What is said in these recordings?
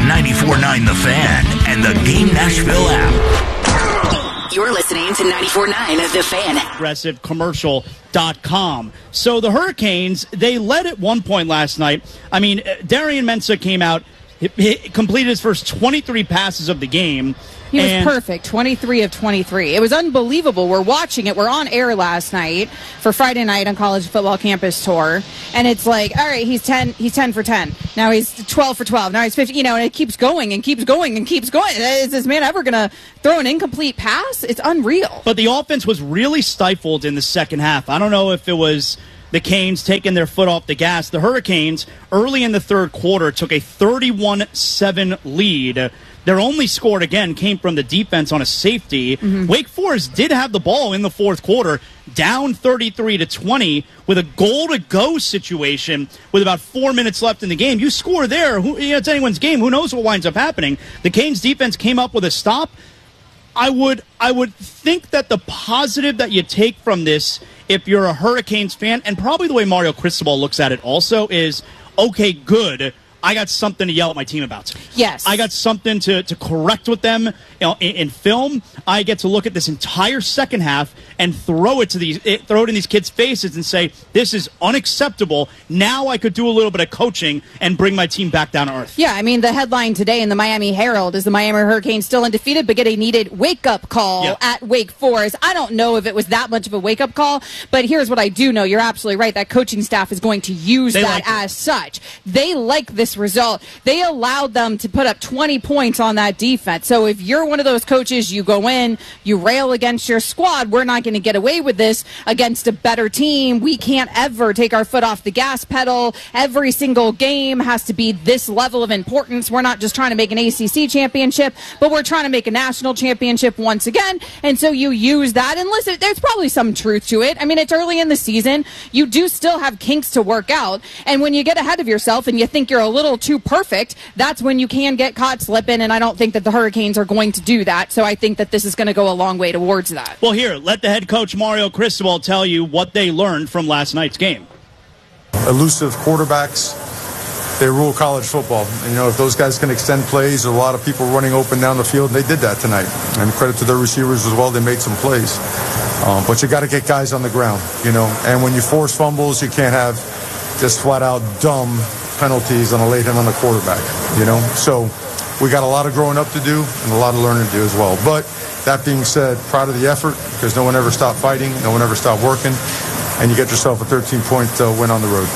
94.9 The Fan and the Game Nashville app. You're listening to 94.9 The Fan. AggressiveCommercial.com. So the Hurricanes, they led at one point last night. I mean, Darian Mensah came out, he completed his first 23 passes of the game. He was perfect, 23 of 23. It was unbelievable. We're watching it. We're on air last night for Friday night on College Football Campus Tour. And it's like, all right, he's 10 for 10. Now he's 12 for 12. Now he's 15, and it keeps going and keeps going and keeps going. Is this man ever going to throw an incomplete pass? It's unreal. But the offense was really stifled in the second half. I don't know if it was the Canes taking their foot off the gas. The Hurricanes, early in the third quarter, took a 31-7 lead. Their only score, again, came from the defense on a safety. Mm-hmm. Wake Forest did have the ball in the fourth quarter, down 33-20 with a goal-to-go situation with about 4 minutes left in the game. You score there, it's anyone's game. Who knows what winds up happening? The Canes defense came up with a stop. I would think that the positive that you take from this, if you're a Hurricanes fan, and probably the way Mario Cristobal looks at it also, is, okay, good, I got something to yell at my team about. Yes. I got something to correct with them in film. I get to look at this entire second half and throw it in these kids' faces and say, this is unacceptable. Now I could do a little bit of coaching and bring my team back down to earth. Yeah, I mean, the headline today in the Miami Herald is the Miami Hurricanes still undefeated, but get a needed wake-up call at Wake Forest. I don't know if it was that much of a wake-up call, but here's what I do know. You're absolutely right. That coaching staff is going to use that as such. They like this result. They allowed them to put up 20 points on that defense. So if you're one of those coaches, you go in, you rail against your squad, we're not going to get away with this against a better team. We can't ever take our foot off the gas pedal. Every single game has to be this level of importance. We're not just trying to make an ACC championship, but we're trying to make a national championship once again. And so you use that. And listen, there's probably some truth to it. I mean, it's early in the season. You do still have kinks to work out. And when you get ahead of yourself and you think you're a little too perfect, that's when you can get caught slipping, and I don't think that the Hurricanes are going to do that. So I think that this is going to go a long way towards that. Well, here, let the head coach Mario Cristobal tell you what they learned from last night's game. Elusive quarterbacks, they rule college football. And, if those guys can extend plays, there's a lot of people running open down the field, and they did that tonight. And credit to their receivers as well, they made some plays. But you got to get guys on the ground, And when you force fumbles, you can't have just flat-out dumb penalties on a late hit on the quarterback, So we got a lot of growing up to do and a lot of learning to do as well. But that being said, proud of the effort because no one ever stopped fighting, no one ever stopped working, and you get yourself a 13-point win on the road.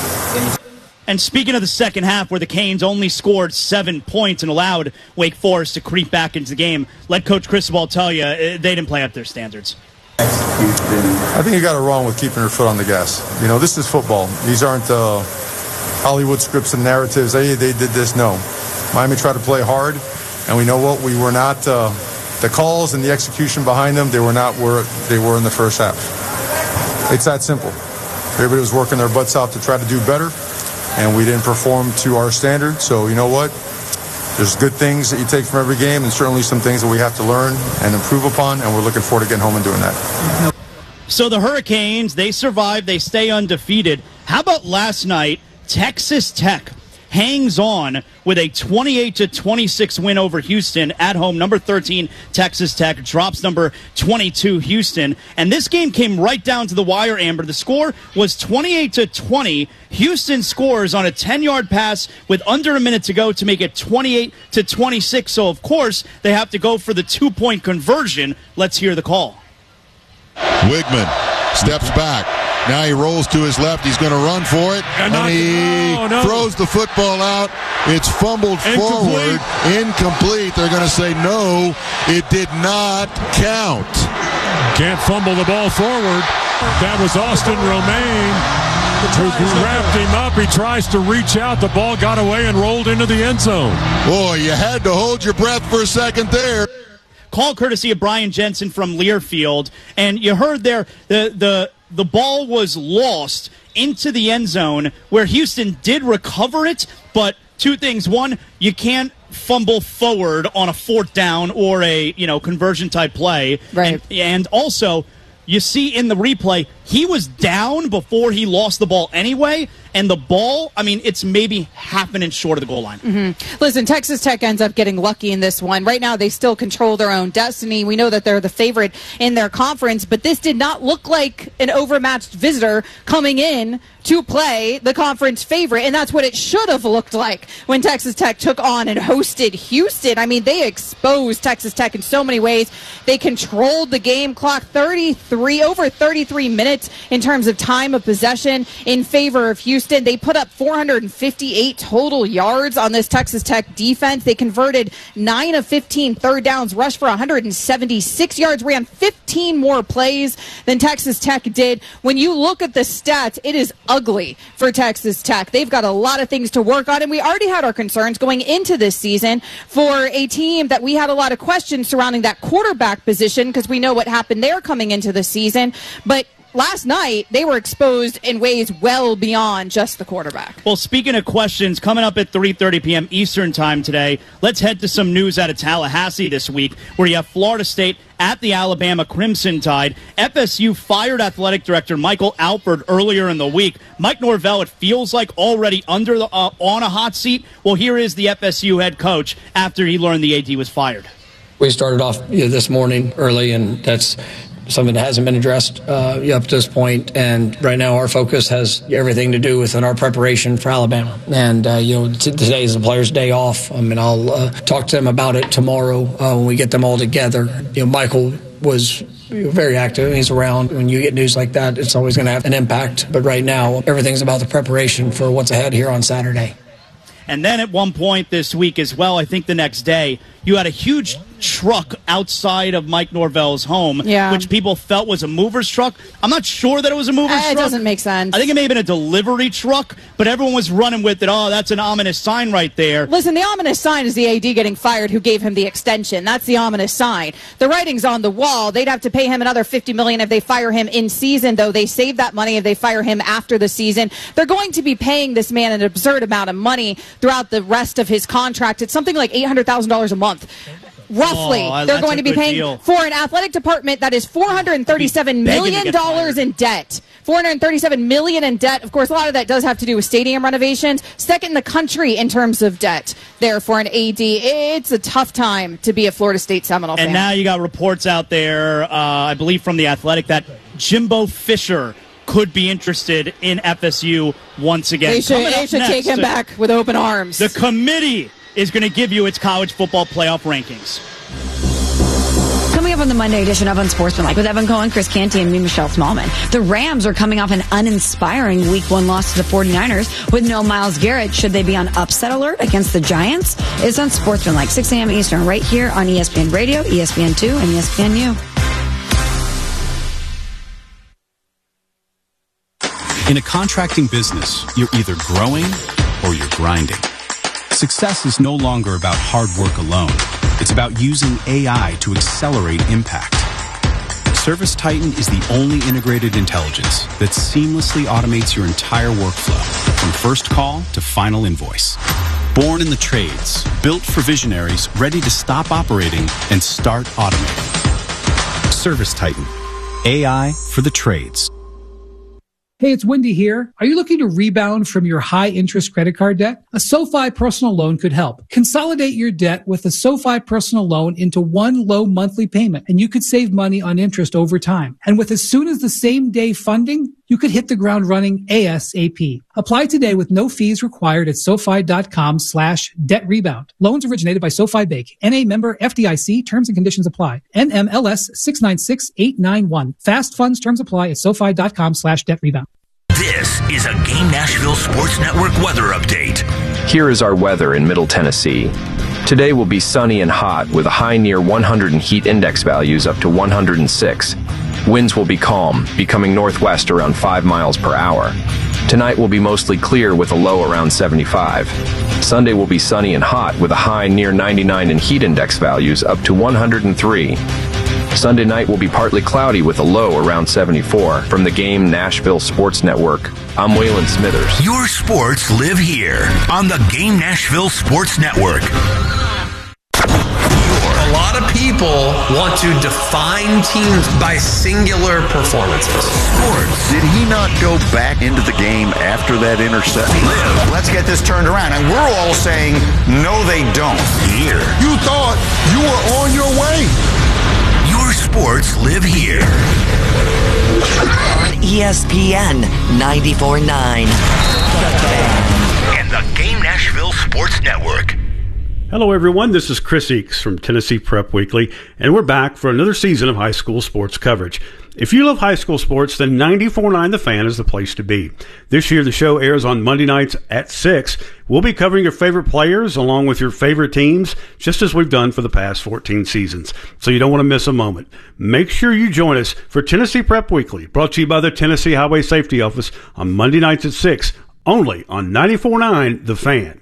And speaking of the second half where the Canes only scored 7 points and allowed Wake Forest to creep back into the game, let Coach Cristobal tell you they didn't play up their standards. I think you got it wrong with keeping your foot on the gas. This is football. These aren't Hollywood scripts and narratives. They did this. No. Miami tried to play hard, and we know what? We were not, the calls and the execution behind them, they were not where they were in the first half. It's that simple. Everybody was working their butts out to try to do better, and we didn't perform to our standards. So you know what? There's good things that you take from every game, and certainly some things that we have to learn and improve upon, and we're looking forward to getting home and doing that. So the Hurricanes, they survive, they stay undefeated. How about last night? Texas Tech hangs on with a 28-26 win over Houston at home. Number 13, Texas Tech, drops number 22, Houston. And this game came right down to the wire, Amber. The score was 28-20. Houston scores on a 10-yard pass with under a minute to go to make it 28-26. So, of course, they have to go for the 2-point conversion. Let's hear the call. Wigman steps back. Now he rolls to his left. He's going to run for it. And he throws the football out. It's fumbled forward. Incomplete. They're going to say no, it did not count. Can't fumble the ball forward. That was Austin Romaine who wrapped him up. He tries to reach out. The ball got away and rolled into the end zone. Boy, you had to hold your breath for a second there. Call courtesy of Brian Jensen from Learfield. And you heard there the ball was lost into the end zone where Houston did recover it, but two things. One, you can't fumble forward on a fourth down or a conversion type play. Right. And also, you see in the replay, he was down before he lost the ball anyway. And the ball, I mean, it's maybe half an inch short of the goal line. Mm-hmm. Listen, Texas Tech ends up getting lucky in this one. Right now, they still control their own destiny. We know that they're the favorite in their conference, but this did not look like an overmatched visitor coming in to play the conference favorite, and that's what it should have looked like when Texas Tech took on and hosted Houston. I mean, they exposed Texas Tech in so many ways. They controlled the game clock, over 33 minutes in terms of time of possession in favor of Houston. They put up 458 total yards on this Texas Tech defense. They converted 9 of 15 third downs, rushed for 176 yards, ran 15 more plays than Texas Tech did. When you look at the stats, it is ugly for Texas Tech. They've got a lot of things to work on, and we already had our concerns going into this season for a team that we had a lot of questions surrounding that quarterback position because we know what happened there coming into the season. But last night, they were exposed in ways well beyond just the quarterback. Well, speaking of questions, coming up at 3:30 p.m. Eastern time today, let's head to some news out of Tallahassee this week, where you have Florida State at the Alabama Crimson Tide. FSU fired athletic director Michael Alford earlier in the week. Mike Norvell, it feels like already on a hot seat. Well, here is the FSU head coach after he learned the AD was fired. We started off this morning early, and that's something that hasn't been addressed up to this point. And right now our focus has everything to do with our preparation for Alabama. And, today is the players' day off. I mean, I'll talk to them about it tomorrow when we get them all together. Michael was very active. He's around. When you get news like that, it's always going to have an impact. But right now, everything's about the preparation for what's ahead here on Saturday. And then at one point this week as well, I think the next day, you had a huge truck outside of Mike Norvell's home, which people felt was a mover's truck. I'm not sure that it was a mover's truck. It doesn't make sense. I think it may have been a delivery truck, but everyone was running with it. Oh, that's an ominous sign right there. Listen, the ominous sign is the AD getting fired who gave him the extension. That's the ominous sign. The writing's on the wall. They'd have to pay him another $50 million if they fire him in season, though. They save that money if they fire him after the season. They're going to be paying this man an absurd amount of money throughout the rest of his contract. It's something like $800,000 a month. Roughly, they're going to be paying for an athletic department that is $437 million in debt. $437 million in debt. Of course, a lot of that does have to do with stadium renovations. Second in the country in terms of debt there for an AD. It's a tough time to be a Florida State Seminole fan. And now you got reports out there, I believe from The Athletic, that Jimbo Fisher could be interested in FSU once again. They should take him back with open arms. The committee is going to give you its college football playoff rankings. Coming up on the Monday edition of Unsportsmanlike with Evan Cohen, Chris Canty, and me, Michelle Smallman. The Rams are coming off an uninspiring Week 1 loss to the 49ers with no Myles Garrett. Should they be on upset alert against the Giants? It's Unsportsmanlike, 6 a.m. Eastern, right here on ESPN Radio, ESPN2, and ESPNU. In a contracting business, you're either growing or you're grinding. Success is no longer about hard work alone. It's about using AI to accelerate impact. ServiceTitan is the only integrated intelligence that seamlessly automates your entire workflow, from first call to final invoice. Born in the trades, built for visionaries ready to stop operating and start automating. ServiceTitan, AI for the trades. Hey, it's Wendy here. Are you looking to rebound from your high-interest credit card debt? A SoFi personal loan could help. Consolidate your debt with a SoFi personal loan into one low monthly payment, and you could save money on interest over time. And with as soon as the same day funding, you could hit the ground running ASAP. Apply today with no fees required at SoFi.com/debt rebound. Loans originated by SoFi Bank. NA member FDIC. Terms and conditions apply. NMLS 696891. Fast funds terms apply at SoFi.com/debt rebound. This is a Game Nashville Sports Network weather update. Here is our weather in Middle Tennessee. Today will be sunny and hot with a high near 100 and heat index values up to 106. Winds will be calm, becoming northwest around 5 miles per hour. Tonight will be mostly clear with a low around 75. Sunday will be sunny and hot with a high near 99 and heat index values up to 103. Sunday night will be partly cloudy with a low around 74. From the Game Nashville Sports Network, I'm Waylon Smithers. Your sports live here on the Game Nashville Sports Network. A lot of people want to define teams by singular performances. Sports. Did he not go back into the game after that interception? Let's get this turned around. And we're all saying, no, they don't. Here. You thought you were on your way. Your sports live here. On ESPN 94.9. And the Game Nashville Sports Network. Hello, everyone. This is Chris Eakes from Tennessee Prep Weekly, and we're back for another season of high school sports coverage. If you love high school sports, then 94.9 The Fan is the place to be. This year, the show airs on Monday nights at 6. We'll be covering your favorite players along with your favorite teams, just as we've done for the past 14 seasons. So you don't want to miss a moment. Make sure you join us for Tennessee Prep Weekly, brought to you by the Tennessee Highway Safety Office on Monday nights at 6, only on 94.9 The Fan.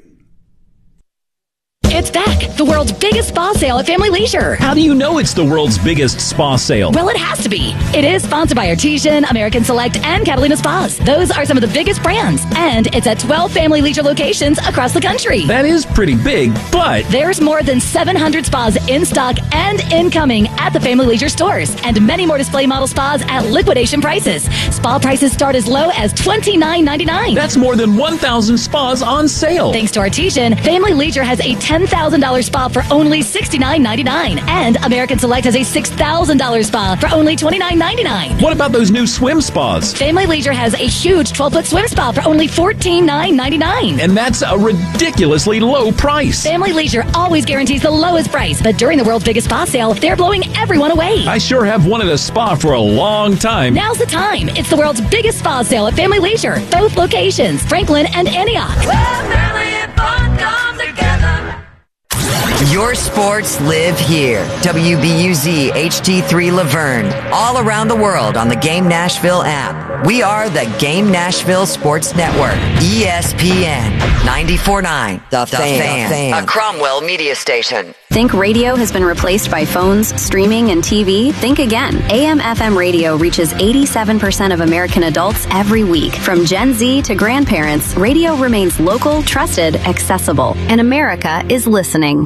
It's back, the world's biggest spa sale at Family Leisure. How do you know it's the world's biggest spa sale? Well, it has to be. It is sponsored by Artesian, American Select, and Catalina Spas. Those are some of the biggest brands. And it's at 12 Family Leisure locations across the country. That is pretty big, but there's more than 700 spas in stock and incoming at the Family Leisure stores. And many more display model spas at liquidation prices. Spa prices start as low as $29.99. That's more than 1,000 spas on sale. Thanks to Artesian, Family Leisure has a $10,000 spa for only $69.99. And American Select has a $6,000 spa for only $29.99. What about those new swim spas? Family Leisure has a huge 12-foot swim spa for only $14,999. And that's a ridiculously low price. Family Leisure always guarantees the lowest price, but during the world's biggest spa sale, they're blowing everyone away. I sure have wanted a spa for a long time. Now's the time. It's the world's biggest spa sale at Family Leisure. Both locations, Franklin and Antioch. Family and fun come together. Your sports live here. WBUZ HD3 Laverne. All around the world on the Game Nashville app. We are the Game Nashville Sports Network. ESPN 94.9 The Fan. A Cromwell media station. Think radio has been replaced by phones, streaming, and TV? Think again. AM/FM radio reaches 87% of American adults every week. From Gen Z to grandparents, radio remains local, trusted, accessible. And America is listening.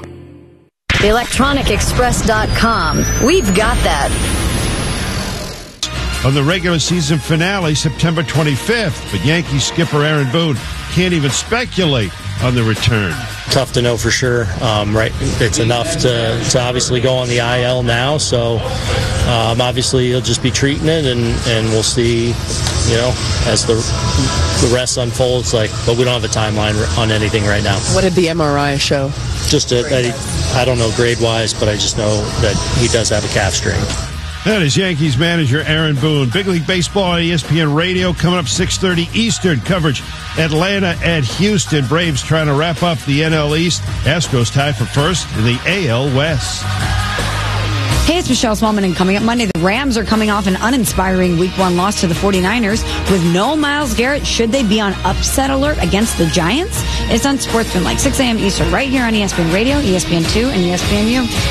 ElectronicExpress.com. We've got that. On the regular season finale, September 25th, but Yankees skipper Aaron Boone can't even speculate on the return. Tough to know for sure. Right, it's enough to obviously go on the IL now. So obviously he'll just be treating it, and we'll see. You know, as the rest unfolds. But we don't have a timeline on anything right now. What did the MRI show? Just I don't know grade wise, but I just know that he does have a calf strain. That is Yankees manager Aaron Boone. Big League Baseball on ESPN Radio coming up 6:30 Eastern coverage. Atlanta at Houston. Braves trying to wrap up the NL East. Astros tied for first in the AL West. Hey, it's Michelle Smallman, and coming up Monday, the Rams are coming off an uninspiring Week 1 loss to the 49ers with no Myles Garrett. Should they be on upset alert against the Giants? It's on Sportsman, 6 a.m. Eastern, right here on ESPN Radio, ESPN2, and ESPNU.